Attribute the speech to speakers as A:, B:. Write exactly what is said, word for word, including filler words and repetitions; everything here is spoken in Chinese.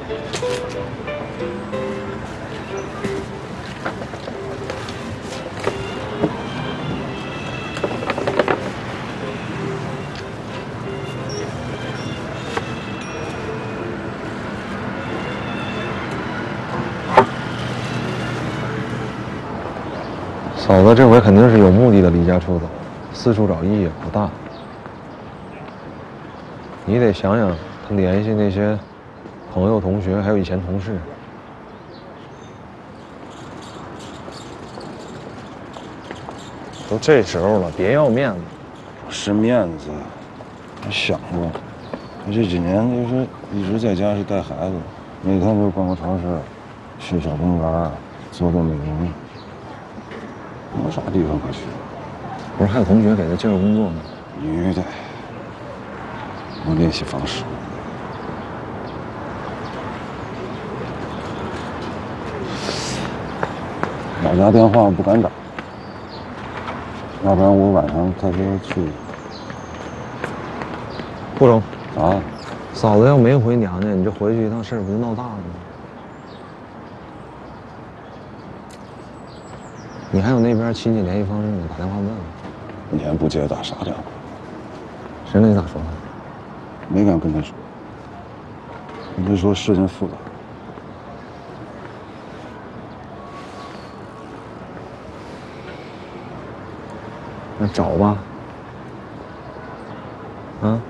A: 嫂子这回肯定是有目的的离家出走，四处找意义不大。你得想想，他联系那些朋友、同学，还有以前同事。都这时候了，别要面子。
B: 是面子，我想过，我这几年就是一直在家是带孩子，每天就逛逛超市，去小公园，做做美容。没啥地方可去，
A: 不是还有同学给他介绍工作吗？
B: 女的，我联系方式。老家电话不敢打，要不然我晚上开车去。
A: 顾总，
B: 啊，
A: 嫂子要没回娘家，你这回去一趟事儿不就闹大了吗？你还有那边亲戚联系方式，我打电话问问。
B: 你还不接打啥电话？
A: 谁跟你咋说的？
B: 没敢跟他说，跟他说事情复杂。
A: 那找吧。啊。